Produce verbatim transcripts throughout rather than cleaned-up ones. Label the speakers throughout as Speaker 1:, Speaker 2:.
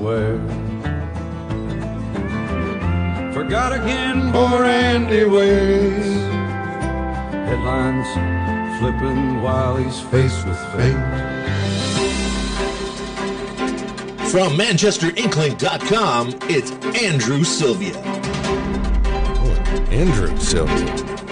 Speaker 1: Where? Forgot again, poor Andy ways. Headlines flipping while he's faced with fate.
Speaker 2: From Manchester Inkling dot com, it's Andrew Sylvia.
Speaker 3: Oh, Andrew Sylvia.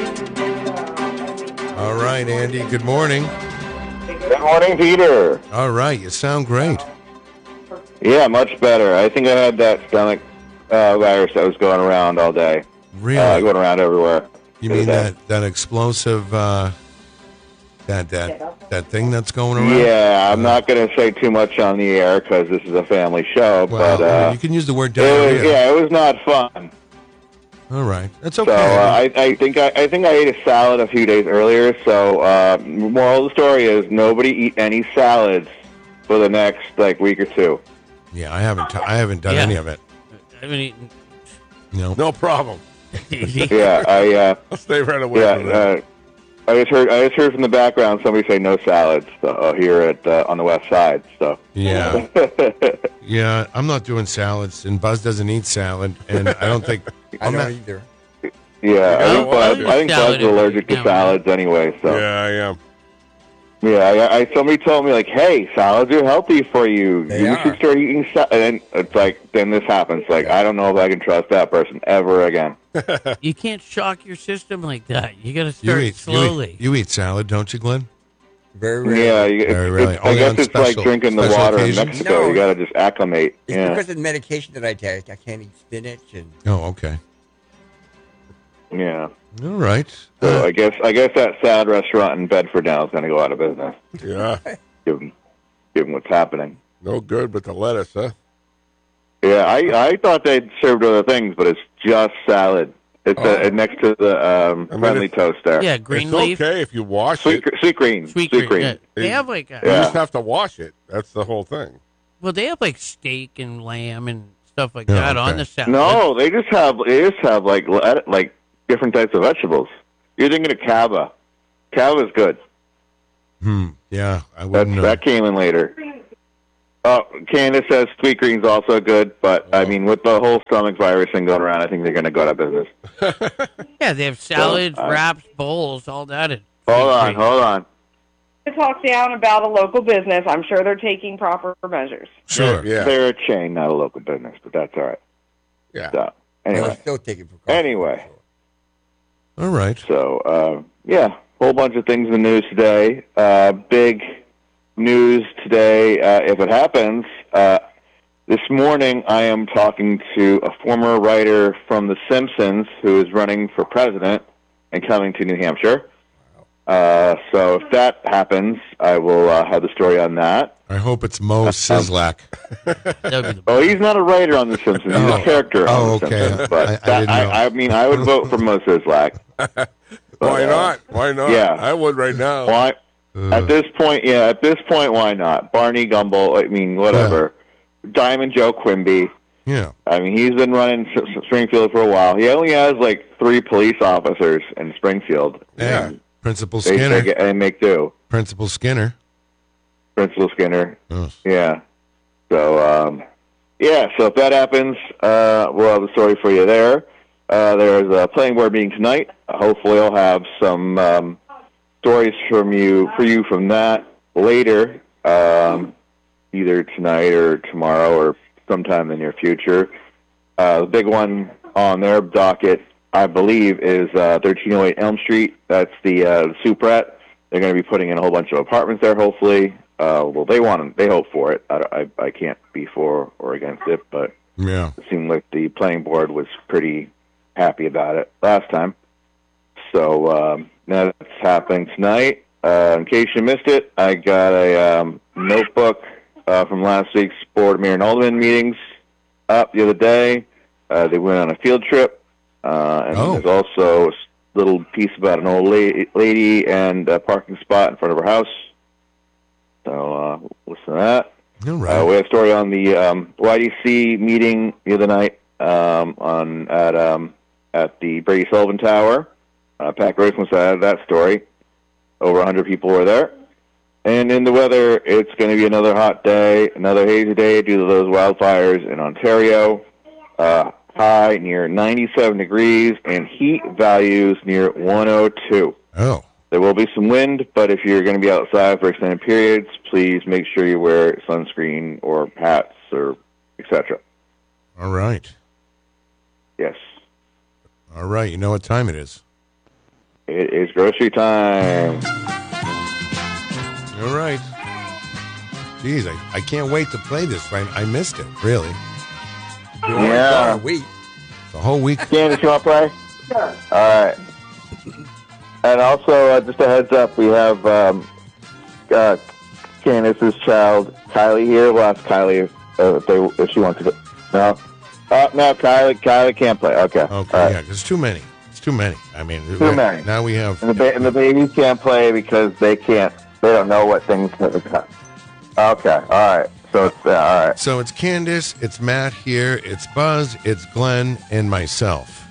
Speaker 3: All right, Andy, good morning.
Speaker 4: Good morning, Peter.
Speaker 3: All right, you sound great.
Speaker 4: Yeah, much better. I think I had that stomach uh, virus that was going around all day.
Speaker 3: Really?
Speaker 4: Uh, going around everywhere.
Speaker 3: You mean that, that explosive, uh, that that that thing that's going around?
Speaker 4: Yeah, I'm uh, not going to say too much on the air because this is a family show.
Speaker 3: Well,
Speaker 4: but uh,
Speaker 3: you can use the word
Speaker 4: diarrhea. It was, yeah, it was not fun.
Speaker 3: All right, that's okay.
Speaker 4: So uh, I, I think I, I think I ate a salad a few days earlier. So uh, moral of the story is nobody eat any salads for the next like week or two.
Speaker 3: Yeah, I haven't. T- I haven't done
Speaker 5: yeah.
Speaker 3: any of it.
Speaker 5: I haven't eaten.
Speaker 3: No,
Speaker 6: no problem.
Speaker 4: yeah, I. Uh,
Speaker 6: I'll stay right away.
Speaker 4: Yeah,
Speaker 6: from that.
Speaker 4: Uh, I just heard. I just heard from the background somebody say no salads uh, here at uh, on the west side. So
Speaker 3: yeah, yeah. I'm not doing salads, and Buzz doesn't eat salad, and I don't think
Speaker 7: I
Speaker 3: I'm
Speaker 7: don't
Speaker 3: not,
Speaker 7: either.
Speaker 4: Yeah, I think Buzz. I think Buzz is allergic to salads anyway. So
Speaker 6: yeah, I am.
Speaker 4: Yeah, I, I somebody told me like, hey, salads are healthy for you.
Speaker 7: They
Speaker 4: you
Speaker 7: are.
Speaker 4: should start eating salads. And it's like, then this happens. Like, I don't know if I can trust that person ever again.
Speaker 5: You can't shock your system like that. You got to
Speaker 3: you
Speaker 5: start
Speaker 3: eat,
Speaker 5: slowly.
Speaker 3: You eat, you eat salad, don't you, Glenn?
Speaker 7: Very rarely.
Speaker 4: Yeah, you,
Speaker 3: Very rarely.
Speaker 4: it's, I
Speaker 3: Only
Speaker 4: guess
Speaker 3: on
Speaker 4: it's
Speaker 3: special-
Speaker 4: like drinking the
Speaker 3: special
Speaker 4: water
Speaker 3: occasions?
Speaker 4: in Mexico.
Speaker 7: No.
Speaker 4: You got to just acclimate.
Speaker 7: It's
Speaker 4: yeah.
Speaker 7: because of the medication that I take. I can't eat spinach and.
Speaker 3: Oh, okay.
Speaker 4: Yeah.
Speaker 3: All right.
Speaker 4: So
Speaker 3: Uh,
Speaker 4: I guess I guess that salad restaurant in Bedford now is going to go out of business.
Speaker 6: Yeah,
Speaker 4: Given, given what's happening.
Speaker 6: no good but the lettuce, huh?
Speaker 4: Yeah, I I thought they'd served other things, but it's just salad. It's
Speaker 6: Oh.
Speaker 4: uh, next to the um,
Speaker 6: I mean,
Speaker 4: friendly
Speaker 6: it's-
Speaker 4: toast there.
Speaker 5: Yeah, green
Speaker 6: it's
Speaker 5: leaf.
Speaker 6: okay if you wash
Speaker 4: Sweet,
Speaker 6: it.
Speaker 4: sweet green.
Speaker 5: Sweet,
Speaker 4: Sweet
Speaker 5: green.
Speaker 4: green.
Speaker 5: Yeah. They
Speaker 6: It-
Speaker 5: have like a,
Speaker 6: You
Speaker 4: Yeah.
Speaker 6: just have to wash it. That's the whole thing.
Speaker 5: well, they have like steak and lamb and stuff like
Speaker 3: Yeah,
Speaker 5: that
Speaker 3: okay.
Speaker 5: on the salad.
Speaker 4: No, they just have they just have like let- like different types of vegetables. You're thinking of cava. Cava's good.
Speaker 3: hmm. Yeah, I
Speaker 4: That
Speaker 3: wouldn't know.
Speaker 4: that came in later. Oh, Candace says sweet green's also good, but I mean with the whole stomach virus thing going around, I think they're going to go out of business.
Speaker 5: Yeah, they have salads,
Speaker 4: Well, I-
Speaker 5: wraps, bowls, all that. at
Speaker 4: Hold
Speaker 5: Sweet
Speaker 4: on,
Speaker 5: Green.
Speaker 4: hold on.
Speaker 8: To talk down about a local business, I'm sure they're taking proper measures.
Speaker 3: Sure.
Speaker 6: Yeah.
Speaker 4: They're a chain, not a local business, but that's all right.
Speaker 6: Yeah.
Speaker 4: So
Speaker 7: I'm
Speaker 4: anyway,
Speaker 7: still taking precautions.
Speaker 4: Anyway.
Speaker 3: All right.
Speaker 4: so uh, yeah, whole bunch of things in the news today. Uh, big news today, uh, if it happens. Uh, this morning, I am talking to a former writer from The Simpsons who is running for president and coming to New Hampshire. Uh, so if that happens, I will uh, have the story on that.
Speaker 3: I hope it's Mo Sizlak.
Speaker 5: That'd be the
Speaker 4: Oh, he's not a writer on The Simpsons. He's
Speaker 3: Oh.
Speaker 4: a character on
Speaker 3: Oh,
Speaker 4: The
Speaker 3: okay.
Speaker 4: Simpsons. But
Speaker 3: I- I
Speaker 4: that-
Speaker 3: didn't know.
Speaker 4: I, I mean, I would vote for Mo Sizlak.
Speaker 6: Why
Speaker 4: uh,
Speaker 6: not? Why not?
Speaker 4: yeah.
Speaker 6: I would right now.
Speaker 4: Why?
Speaker 3: Uh,
Speaker 4: At this point, yeah, at this point, why not? Barney Gumble, I mean, whatever. Diamond Joe Quimby.
Speaker 3: yeah.
Speaker 4: I mean, he's been running S- S- Springfield for a while. He only has like three police officers in Springfield.
Speaker 6: Yeah.
Speaker 3: And Principal
Speaker 4: They,
Speaker 3: Skinner.
Speaker 4: they, get, they make do.
Speaker 3: Principal Skinner.
Speaker 4: Principal Skinner.
Speaker 3: Oh.
Speaker 4: Yeah. So, um, yeah, so if that happens, uh, we'll have a story for you there. Uh, there's a playing board meeting tonight. Hopefully I'll have some um, stories from you for you from that later, um, either tonight or tomorrow or sometime in the near future. Uh, the big one on their docket, I believe, is uh, thirteen oh eight Elm Street. That's the uh, Supret. They're going to be putting in a whole bunch of apartments there, hopefully. Uh, well, they want them. They hope for it. I, I, I can't be for or against it, but
Speaker 3: Yeah.
Speaker 4: it seemed like the playing board was pretty happy about it last time. So um, now that's happening tonight. Uh, in case you missed it, I got a um, notebook uh, from last week's Board of Mayor and Alderman meetings up the other day. Uh, they went on a field trip, uh, and
Speaker 3: Oh.
Speaker 4: there's also a little piece about an old lady, lady and a parking spot in front of her house. So uh, listen to that.
Speaker 3: All
Speaker 4: Uh,
Speaker 3: right.
Speaker 4: we have a story on the um, Y D C meeting the other night um, on at um, at the Brady Sullivan Tower. Uh, Pat Grossman added that story. Over one hundred people were there. And in the weather, it's going to be another hot day, another hazy day due to those wildfires in Ontario. Uh, high near ninety-seven degrees and heat values near one oh two.
Speaker 3: Oh.
Speaker 4: There will be some wind, but if you're going to be outside for extended periods, please make sure you wear sunscreen or hats or et cetera.
Speaker 3: All right.
Speaker 4: Yes.
Speaker 3: All right. You know what time it is.
Speaker 4: It is grocery time.
Speaker 3: All right. Jeez, I, I can't wait to play this. I, I missed it, really.
Speaker 4: Yeah.
Speaker 7: A week.
Speaker 3: The whole week.
Speaker 4: Candace, you want to play? Sure. All right. And also, uh, just a heads up, we have um, uh, Candace's child, Kylie, here. We'll ask Kylie uh, if, they, if she wants to go. No? Uh, no, Kylie, Kylie can't play. Okay.
Speaker 3: Okay,
Speaker 4: All right.
Speaker 3: yeah, 'cause it's too many. It's too many. I mean,
Speaker 4: Too many.
Speaker 3: Now we have.
Speaker 4: And the, ba- and the babies can't play because they can't, they don't know what things. Okay. All right. So it's, uh, all right.
Speaker 3: So it's Candace, it's Matt here, it's Buzz, it's Glenn, and myself.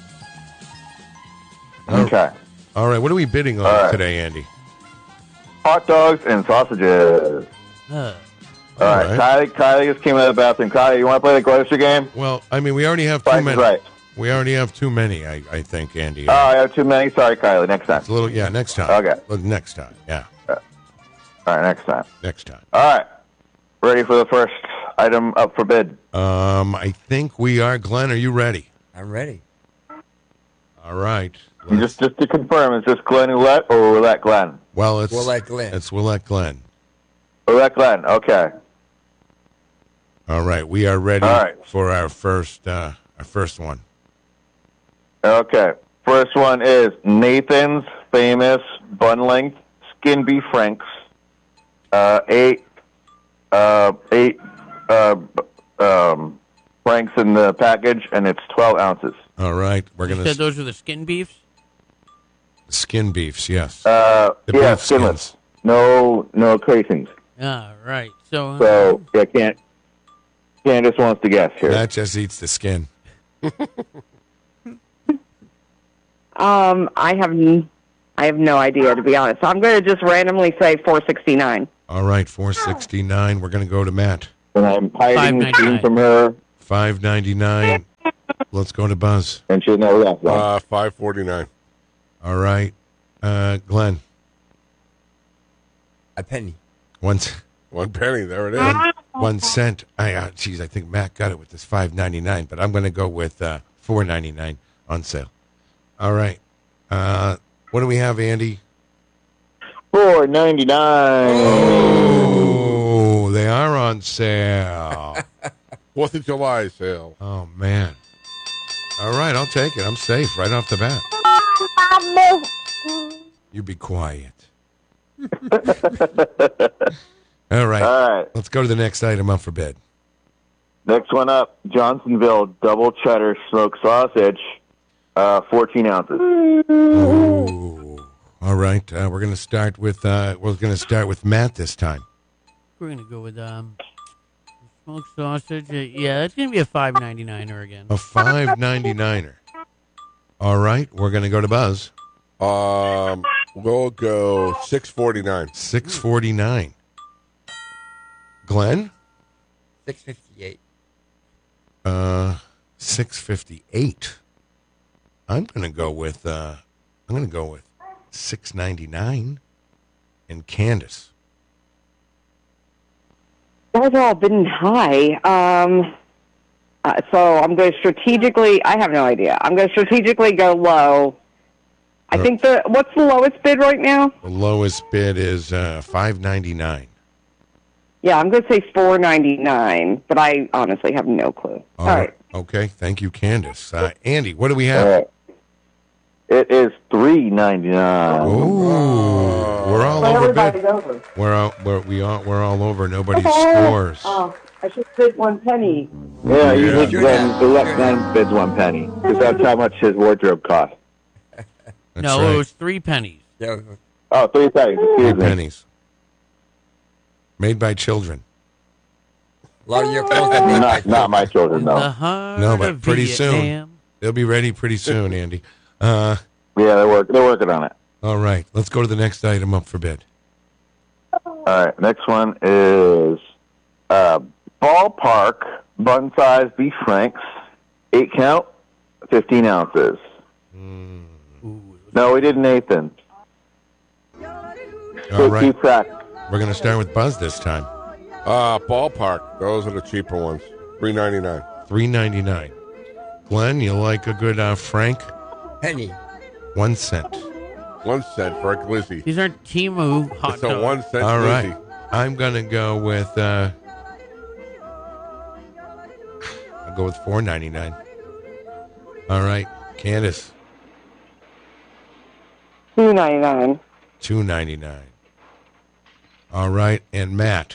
Speaker 4: Okay.
Speaker 3: All right, what are we bidding on
Speaker 4: All right.
Speaker 3: today, Andy?
Speaker 4: Hot dogs and sausages.
Speaker 5: Uh,
Speaker 4: All
Speaker 3: All
Speaker 4: right.
Speaker 3: right.
Speaker 4: Kylie, Kylie just came out of the bathroom. Kylie, you want to play the grocery game?
Speaker 3: Well, I mean, we already have too
Speaker 4: Price is
Speaker 3: many.
Speaker 4: right.
Speaker 3: We already have too many, I, I think, Andy.
Speaker 4: Oh, I have too many. Sorry, Kylie. Next time.
Speaker 3: It's a little, yeah, next time.
Speaker 4: Okay.
Speaker 3: Well, next time, yeah,
Speaker 4: All right, next time.
Speaker 3: next time.
Speaker 4: All right. Ready for the first item up for bid?
Speaker 3: Um, I think we are. Glenn, are you ready?
Speaker 7: I'm ready.
Speaker 3: All right.
Speaker 4: And just just to confirm, is this Glenn Ouellette or Ouellette Glenn?
Speaker 3: Well, it's
Speaker 7: Ouellette Glenn.
Speaker 3: It's Ouellette Glenn.
Speaker 4: Ouellette Glenn. Okay.
Speaker 3: All right, we are ready
Speaker 4: All right.
Speaker 3: for our first, uh, our first one.
Speaker 4: Okay. First one is Nathan's famous bun length skin beef franks. Uh, eight, uh, eight, uh, um, franks in the package, and it's twelve ounces.
Speaker 3: All right, we're
Speaker 5: you
Speaker 3: gonna
Speaker 5: said those are the skin beefs?
Speaker 3: skin beefs. Yes.
Speaker 4: Uh,
Speaker 3: The
Speaker 4: yeah,
Speaker 3: beef
Speaker 4: skinless.
Speaker 3: skins.
Speaker 4: No, no casings.
Speaker 5: Ah, right. So, uh,
Speaker 4: So yeah, can't. Candace wants to guess here.
Speaker 3: That just eats the skin.
Speaker 8: Um, I have, n- I have no idea, to be honest. So I'm going to just randomly say four sixty-nine.
Speaker 3: All right, four sixty nine. We're gonna go to Matt.
Speaker 4: And I'm hiding the
Speaker 5: five
Speaker 4: scene
Speaker 5: ninety-nine.
Speaker 4: from her,
Speaker 3: Five ninety nine. Let's go to Buzz.
Speaker 4: and she'll know that one.
Speaker 6: Uh, five forty nine.
Speaker 3: All right, uh, Glenn.
Speaker 7: A penny.
Speaker 3: One, c-
Speaker 6: One penny. There it is.
Speaker 3: one, one cent. I, uh, geez, I think Matt got it with this five ninety nine, but I'm gonna go with uh, four ninety nine on sale. All right. Uh, what do we have, Andy?
Speaker 4: Four ninety nine.
Speaker 3: Oh, they are on sale.
Speaker 6: Fourth of July sale.
Speaker 3: Oh man. All right, I'll take it. I'm safe right off the bat. You be quiet. All right.
Speaker 4: All right.
Speaker 3: Let's go to the next item up for bid.
Speaker 4: Next one up, Johnsonville double cheddar smoked sausage, uh, fourteen ounces.
Speaker 3: Ooh. All right. Uh, we're gonna start with uh, we're gonna start with Matt this time.
Speaker 5: we're going to go with um, smoked sausage. Uh, yeah, it's going to be a five ninety-niner again.
Speaker 3: A five ninety niner. All right. We're gonna go to Buzz.
Speaker 6: Um, we'll go six forty nine.
Speaker 3: Six forty nine. Glenn.
Speaker 7: Six fifty eight.
Speaker 3: Uh, six fifty eight. I'm gonna go with uh, I'm gonna go with six ninety nine. And Candace.
Speaker 8: Those are all been high. Um, uh, so I'm going to strategically, I have no idea. I'm going to strategically go low. I
Speaker 3: Uh,
Speaker 8: think the, what's the lowest bid right now?
Speaker 3: The lowest bid is uh, five ninety nine.
Speaker 8: Yeah, I'm going to say four ninety-nine, but I honestly have no clue. All right.
Speaker 3: Okay. Thank you, Candace. Uh, Andy, what do we
Speaker 4: All
Speaker 3: have?
Speaker 4: right. It is three ninety nine.
Speaker 3: Ooh, we're all over bid. We're all we're, we are we're all over. Nobody scores.
Speaker 8: Oh, I should bid one penny.
Speaker 4: Yeah, you
Speaker 3: Yeah.
Speaker 4: did Glenn, the left Glenn bids one penny because that's how much his wardrobe cost.
Speaker 3: That's
Speaker 5: no,
Speaker 3: right.
Speaker 5: it was three pennies.
Speaker 7: Yeah,
Speaker 4: Oh, three pennies.
Speaker 3: Three
Speaker 4: Excuse me.
Speaker 3: pennies. Made by children.
Speaker 7: a lot of your clothes are made by
Speaker 4: Not, not my children,
Speaker 5: The
Speaker 4: though.
Speaker 5: heart
Speaker 3: No, but
Speaker 5: of
Speaker 3: pretty soon.
Speaker 5: Vietnam.
Speaker 3: They'll be ready pretty soon, Andy. Uh,
Speaker 4: Yeah, they're work, they're working on it.
Speaker 3: all right. Let's go to the next item up for bid.
Speaker 4: All right, next one is uh, Ballpark bun size beef franks, eight count, fifteen ounces.
Speaker 3: Mm.
Speaker 4: No, we did Nathan.
Speaker 3: All right.
Speaker 4: Keep track.
Speaker 3: We're going to start with Buzz this time.
Speaker 6: Uh, Ballpark. Those are the cheaper ones. three ninety-nine.
Speaker 3: three ninety-nine. Glenn, you like a good uh, Frank?
Speaker 7: Penny.
Speaker 3: One cent.
Speaker 6: One cent for a glizzy.
Speaker 5: These aren't Timu hot
Speaker 6: It's a
Speaker 5: dogs.
Speaker 6: one cent
Speaker 3: All
Speaker 6: glizzy.
Speaker 3: right. I'm going to go with, uh, I'll go with four ninety-nine. All right. Candace,
Speaker 8: two ninety-nine.
Speaker 3: two ninety-nine. All right. And Matt,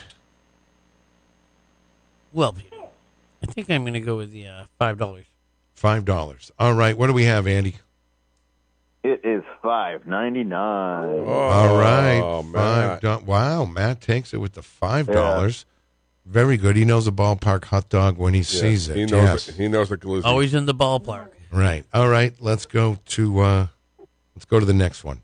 Speaker 5: Well, I think I'm going to go with the uh, five dollars.
Speaker 3: five dollars. All right. What do we have, Andy?
Speaker 4: It is five ninety-nine.
Speaker 6: Oh,
Speaker 3: All right.
Speaker 6: Matt.
Speaker 3: Five do- wow. Matt takes it with the five dollars. Very good. He knows a ballpark hot dog when he
Speaker 6: Yeah,
Speaker 3: sees it.
Speaker 6: He knows.
Speaker 3: Yes.
Speaker 6: It. He knows a glizzy.
Speaker 5: Always in the ballpark.
Speaker 3: Right. All right. Let's go to uh, let's go to the next one.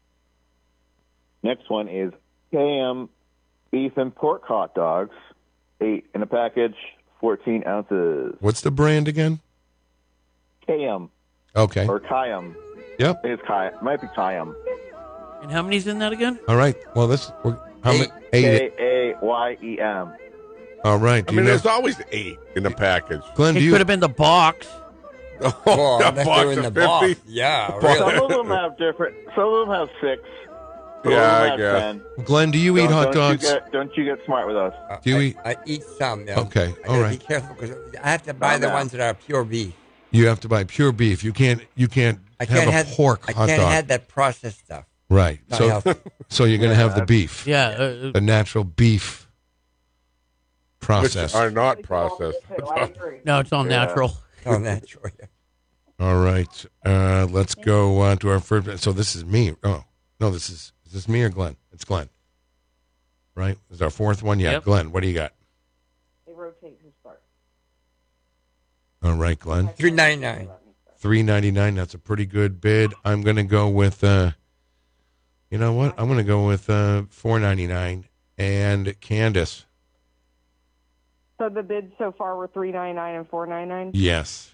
Speaker 4: Next one is K M beef and pork hot dogs, eight in a package, fourteen ounces.
Speaker 3: What's the brand again?
Speaker 4: K M
Speaker 3: Okay.
Speaker 4: or Kayam.
Speaker 3: Yep.
Speaker 4: It's Kay. Might be Kayam.
Speaker 5: And how many's in that again?
Speaker 3: All right. Well, this we're, how many? Eight.
Speaker 4: K A Y E M.
Speaker 3: All right.
Speaker 6: I
Speaker 3: Do
Speaker 6: mean,
Speaker 3: you know,
Speaker 6: there's always eight in the package.
Speaker 3: Glenn?
Speaker 5: It
Speaker 3: Do you
Speaker 5: could have been the box.
Speaker 6: Oh,
Speaker 7: Well,
Speaker 6: a
Speaker 7: unless
Speaker 6: box
Speaker 7: they're in
Speaker 6: of
Speaker 7: the
Speaker 6: fifty?
Speaker 7: box. Yeah,
Speaker 6: box.
Speaker 7: really.
Speaker 4: Some of them have different. Some of them have six. Some
Speaker 6: Yeah,
Speaker 4: of them
Speaker 6: I
Speaker 4: have
Speaker 6: guess.
Speaker 4: ten.
Speaker 3: Glenn? Do you eat
Speaker 4: Don't-
Speaker 3: hot
Speaker 4: don't
Speaker 3: dogs?
Speaker 4: You get, don't you get smart with us?
Speaker 7: Uh,
Speaker 3: Do you
Speaker 7: I,
Speaker 3: eat-
Speaker 7: I eat some. Yeah.
Speaker 3: Okay,
Speaker 7: I
Speaker 3: all
Speaker 7: gotta
Speaker 3: right.
Speaker 7: Be careful because I have to buy
Speaker 4: Calm
Speaker 7: the
Speaker 4: down.
Speaker 7: ones that are pure beef.
Speaker 3: You have to buy pure beef. You can't. You can't
Speaker 7: I
Speaker 3: have
Speaker 7: can't
Speaker 3: a
Speaker 7: have
Speaker 3: pork
Speaker 7: I
Speaker 3: hot
Speaker 7: can't
Speaker 3: dog.
Speaker 7: have that processed stuff.
Speaker 3: Right.
Speaker 7: Not
Speaker 3: So,
Speaker 7: healthy.
Speaker 3: so you're going to have the beef,
Speaker 5: Yeah. Uh,
Speaker 3: the natural beef
Speaker 6: Which
Speaker 3: process.
Speaker 6: are not processed.
Speaker 5: no, it's all
Speaker 4: Yeah.
Speaker 5: natural.
Speaker 7: Oh, natural. Yeah.
Speaker 3: All right. Uh, let's go on to our first. So this is me. Oh no, this is is this me or Glenn? It's Glenn. Right. This is our fourth one. Yeah,
Speaker 5: Yep.
Speaker 3: Glenn. What do you got?
Speaker 8: They rotate who starts.
Speaker 3: All right, Glenn.
Speaker 7: Three ninety nine.
Speaker 3: Three ninety nine. That's a pretty good bid. I'm going to go with. Uh, you know what? I'm going to go with uh, four ninety nine. And Candace.
Speaker 8: So the bids so far were three ninety-nine and four ninety-nine.
Speaker 3: Yes.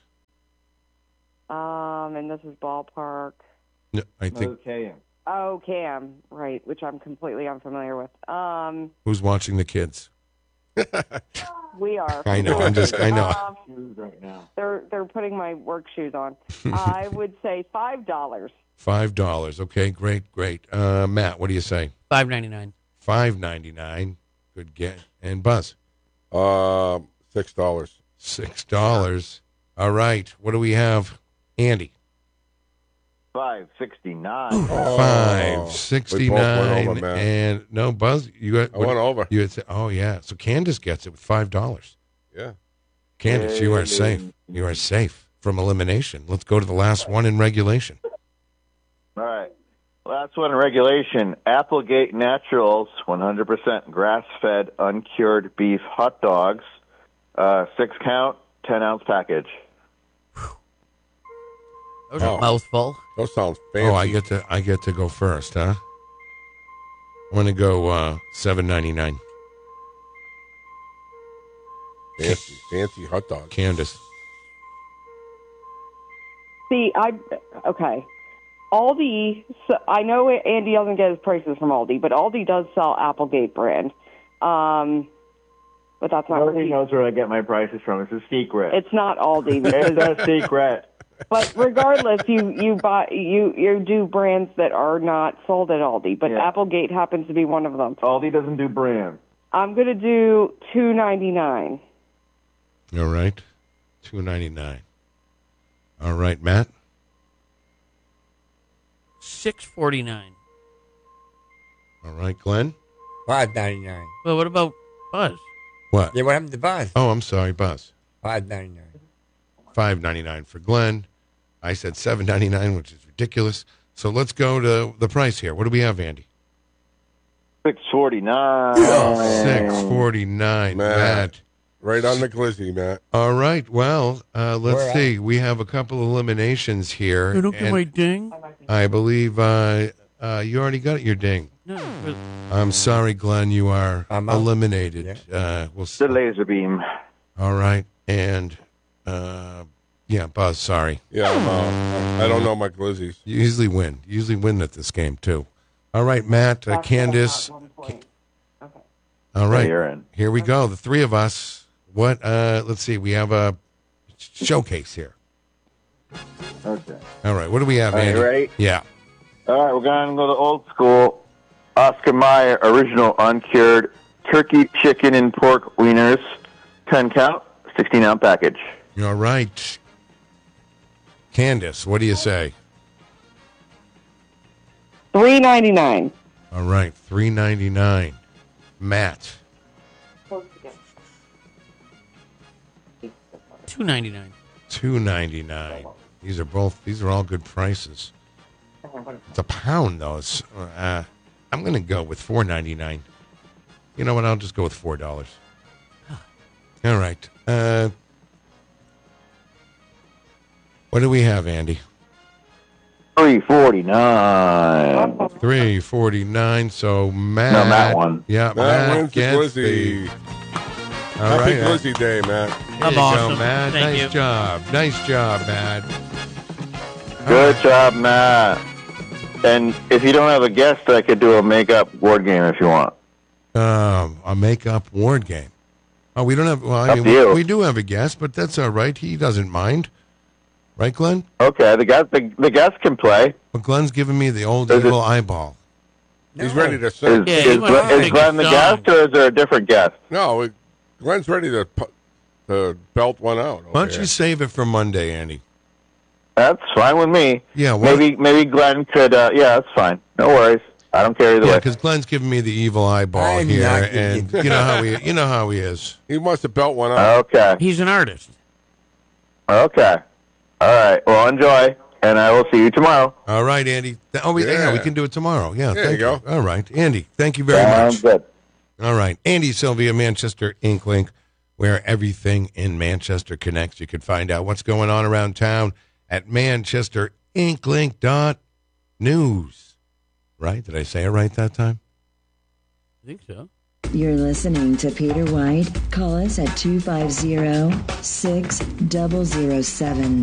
Speaker 8: Um, and this is ballpark.
Speaker 3: No, I think.
Speaker 4: Okay.
Speaker 8: Oh, Cam, right, which I'm completely unfamiliar with. Um,
Speaker 3: Who's watching the kids?
Speaker 8: we are.
Speaker 3: I know. I'm just. I know.
Speaker 8: Um,
Speaker 4: Right now.
Speaker 8: they're they're putting my work shoes on. I would say five dollars.
Speaker 3: Five dollars. Okay. Great. Great. Uh, Matt, what do you say?
Speaker 5: Five ninety nine.
Speaker 3: Five ninety nine. Good get. And Buzz.
Speaker 6: Um, six dollars.
Speaker 3: Six dollars. All right. What do we have, Andy?
Speaker 4: Five sixty nine.
Speaker 3: Five sixty
Speaker 6: We both went
Speaker 3: nine.
Speaker 6: over, man.
Speaker 3: And no, Buzz, you got.
Speaker 6: I went over.
Speaker 3: You had said, oh yeah. So Candace gets it with five dollars.
Speaker 6: Yeah.
Speaker 3: Candace, you are safe. You are safe from elimination. Let's go to the last one in regulation.
Speaker 4: All right. Last one in regulation. Applegate Naturals, one hundred percent grass-fed, uncured beef hot dogs, uh, six count, ten ounce package.
Speaker 5: Those
Speaker 6: Oh.
Speaker 5: are a mouthful.
Speaker 6: Those sounds fancy.
Speaker 3: Oh, I get to. I get to go first, huh? I'm gonna go uh, seven ninety nine.
Speaker 6: fancy, fancy hot dog.
Speaker 3: Candace.
Speaker 8: See, I okay. Aldi. So I know Andy doesn't get his prices from Aldi, but Aldi does sell Applegate brand. Um, but that's not.
Speaker 4: Nobody knows where I get my prices from. It's a secret.
Speaker 8: It's not Aldi.
Speaker 4: It's a secret.
Speaker 8: But regardless, you you buy you you do brands that are not sold at Aldi, but
Speaker 4: Yeah.
Speaker 8: Applegate happens to be one of them.
Speaker 4: Aldi doesn't do brand.
Speaker 8: I'm gonna do two ninety nine.
Speaker 3: All right. Two ninety nine. All right, Matt.
Speaker 5: Six forty nine.
Speaker 3: All right, Glenn.
Speaker 7: Five ninety nine.
Speaker 5: Well, what about Buzz?
Speaker 3: What?
Speaker 7: Yeah, what happened to Buzz?
Speaker 3: Oh, I'm sorry, Buzz.
Speaker 7: Five ninety nine.
Speaker 3: Five ninety nine for Glenn. I said seven ninety nine, which is ridiculous. So let's go to the price here. What do we have, Andy?
Speaker 4: Six forty nine.
Speaker 3: Six forty nine.
Speaker 6: Matt.
Speaker 3: Matt.
Speaker 6: Right on the glizzy, Matt.
Speaker 3: All right. Well, uh, let's
Speaker 7: We're
Speaker 3: see. We have a couple eliminations here.
Speaker 5: I don't get
Speaker 3: and
Speaker 5: my ding.
Speaker 3: I believe uh, uh, you already got your ding.
Speaker 5: No, for-
Speaker 3: I'm sorry, Glenn. You are
Speaker 7: I'm out.
Speaker 3: eliminated. Uh, we'll
Speaker 4: The
Speaker 3: see.
Speaker 4: laser beam.
Speaker 3: All right, and uh, yeah, Buzz. Sorry.
Speaker 6: Yeah, I'm, uh, I don't know my glizzies.
Speaker 3: You usually win. You usually win at this game too. All right, Matt, uh, Candace. All right,
Speaker 4: you're in.
Speaker 3: here we go. The three of us. What? Uh, let's see. We have a showcase here.
Speaker 4: Okay.
Speaker 3: All right. What do we have,
Speaker 4: Are you
Speaker 3: Andy?
Speaker 4: ready?
Speaker 3: Yeah.
Speaker 4: All right, we're going to go to old school. Oscar Mayer original uncured turkey, chicken, and pork wieners. ten count, sixteen ounce package.
Speaker 3: All right. Candace, what do you say?
Speaker 8: Three ninety nine.
Speaker 3: All right, three ninety nine. Matt,
Speaker 5: two ninety nine.
Speaker 3: two ninety nine. These are both. These are all good prices. It's a pound though. It's, uh, I'm going to go with four ninety nine. You know what? I'll just go with four dollars. All right. Uh, what do we have, Andy?
Speaker 4: Three forty nine.
Speaker 3: Three forty nine. So Matt.
Speaker 4: No, Matt won.
Speaker 3: Yeah,
Speaker 6: Matt
Speaker 3: Matt
Speaker 6: wins the
Speaker 3: gets
Speaker 6: glizzy.
Speaker 3: the. All
Speaker 6: Happy
Speaker 3: right. uh,
Speaker 6: glizzy day, Matt.
Speaker 3: There
Speaker 5: I'm
Speaker 3: you go,
Speaker 5: awesome.
Speaker 3: Matt.
Speaker 5: Thank
Speaker 3: nice
Speaker 5: you.
Speaker 3: job. Nice job, Matt.
Speaker 4: Good job, Matt. And if you don't have a guest, I could do a makeup board game if you want.
Speaker 3: Um, a make-up ward game. Oh, we don't have. Well, I
Speaker 4: Up
Speaker 3: mean,
Speaker 4: to
Speaker 3: we,
Speaker 4: you.
Speaker 3: we do have a guest, but that's all right. He doesn't mind, right, Glenn?
Speaker 4: Okay, the guest, the, the guest can play.
Speaker 3: But Glenn's giving me the old
Speaker 4: Is it-
Speaker 3: evil eyeball.
Speaker 6: He's
Speaker 7: No.
Speaker 6: ready to
Speaker 4: Is,
Speaker 6: sing.
Speaker 5: Yeah,
Speaker 4: is,
Speaker 5: he wants to
Speaker 4: Glenn, is
Speaker 5: sing
Speaker 4: Glenn
Speaker 5: a
Speaker 4: the
Speaker 5: song.
Speaker 4: guest, or is there a different guest?
Speaker 6: No, it, Glenn's ready to, pu- to belt one out.
Speaker 3: Why
Speaker 6: over
Speaker 3: don't
Speaker 6: here.
Speaker 3: you save it for Monday, Andy?
Speaker 4: That's fine with me.
Speaker 3: Yeah, why-
Speaker 4: Maybe maybe Glenn could. Uh, yeah, that's fine. No worries. I don't care either
Speaker 3: Yeah,
Speaker 4: way.
Speaker 3: because Glenn's giving me the evil eyeball
Speaker 7: I'm
Speaker 3: here,
Speaker 7: not giving
Speaker 3: and
Speaker 7: you-
Speaker 3: you know how he, you know how he is.
Speaker 6: He wants to belt one out.
Speaker 4: Okay.
Speaker 5: He's an artist.
Speaker 4: Okay. All right. Well, enjoy, and I will see you tomorrow.
Speaker 3: All right, Andy. Th- Oh, we, yeah.
Speaker 6: Yeah.
Speaker 3: we can do it tomorrow. Yeah,
Speaker 6: There
Speaker 3: thank
Speaker 6: you go.
Speaker 3: All right, Andy. Thank you very
Speaker 4: Sounds
Speaker 3: much.
Speaker 4: good.
Speaker 3: All right. Andy Sylvia, Manchester Ink Link, where everything in Manchester connects. You can find out what's going on around town at manchester inklink dot news. Right? Did I say it right that time?
Speaker 5: I think so.
Speaker 9: You're listening to Peter White. Call us at two five zero, six zero zero seven.